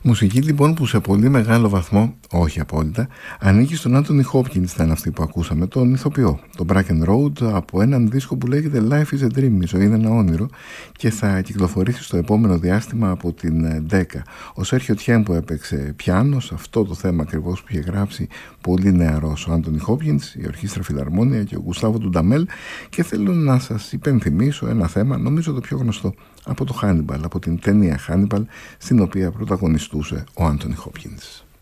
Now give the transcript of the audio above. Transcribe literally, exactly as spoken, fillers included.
Μουσική λοιπόν που σε πολύ μεγάλο βαθμό, όχι απόλυτα, ανήκει στον Άντονι Χόπκινς, ήταν αυτή που ακούσαμε, τον ηθοποιό, τον Bracken Road, από έναν δίσκο που λέγεται Life is a Dream, η ζωή είναι ένα όνειρο, και θα κυκλοφορήσει στο επόμενο διάστημα από την Decca. Ο Σέρχιο Τιέν που έπαιξε πιάνο σε αυτό το θέμα ακριβώς που είχε γράψει πολύ νεαρός ο Άντονι Χόπκινς, η Ορχήστρα Φιλαρμόνια και ο Γκουστάβο Ντουνταμέλ, και θέλω να σας υπενθυμίσω ένα θέμα, νομίζω το πιο γνωστό, από το Hannibal, από την ταινία Hannibal, στην οποία πρωταγωνιστούσε ο Άντονι Χόπκινς.